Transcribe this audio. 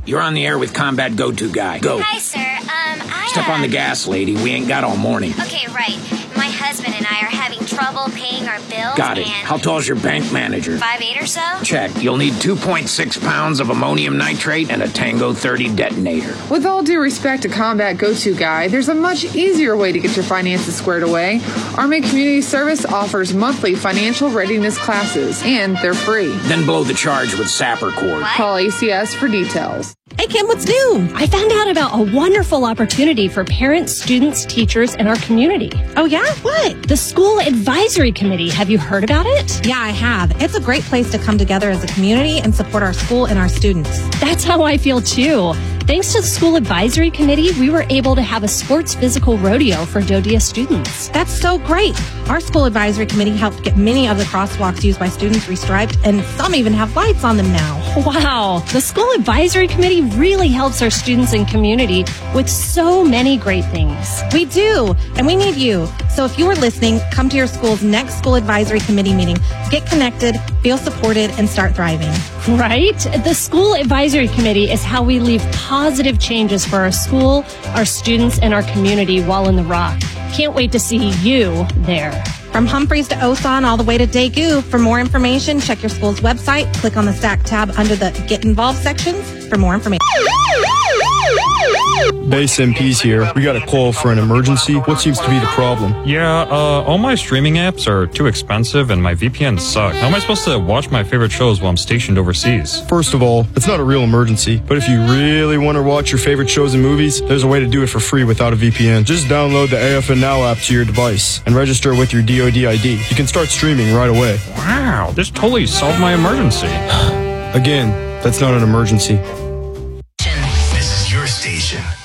You're on the air with Combat Go-To Guy. Go. Hi, sir. Step on the gas, lady. We ain't got all morning. Okay, right. My husband and I are having trouble paying our bills. Got it. And How tall's your bank manager? 5'8" or so? Check. You'll need 2.6 pounds of ammonium nitrate and a Tango 30 detonator. With all due respect to Combat Go-To Guy, there's a much easier way to get your finances squared away. Army Community Service offers monthly financial readiness classes, and they're free. Then blow the charge with Sapper Cord. What? Call ACS for details. Hey, Kim, what's new? I found out about a wonderful opportunity for parents, students, teachers, and our community. Oh, yeah? What? The School Advisory Committee. Have you heard about it? Yeah, I have. It's a great place to come together as a community and support our school and our students. That's how I feel, too. Thanks to the School Advisory Committee, we were able to have a sports physical rodeo for DoDEA students. That's so great. Our School Advisory Committee helped get many of the crosswalks used by students restriped, and some even have lights on them now. Wow. The School Advisory Committee really helps our students and community with so many great things. We do, and we need you. So if you are listening, come to your school's next School Advisory Committee meeting. Get connected, feel supported, and start thriving. Right? The School Advisory Committee is how we leave positive changes for our school, our students, and our community while in the Rock. Can't wait to see you there. From Humphreys to Osan all the way to Daegu. For more information, check your school's website. Click on the STACK tab under the Get Involved sections for more information. Base MP's here. We got a call for an emergency. What seems to be the problem? Yeah, all my streaming apps are too expensive and my VPN suck. How am I supposed to watch my favorite shows while I'm stationed overseas? First of all, it's not a real emergency, but if you really want to watch your favorite shows and movies, there's a way to do it for free without a VPN. Just download the AFN Now app to your device and register with your DoD ID. You can start streaming right away. Wow, this totally solved my emergency. Again, that's not an emergency. This is your station.